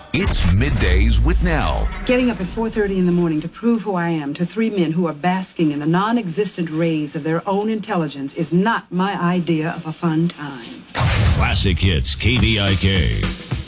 It's Middays with Nell. Getting up at 4:30 in the morning to prove who I am to three men who are basking in the non-existent rays of their own intelligence is not my idea of a fun time. Classic Hits KDIK.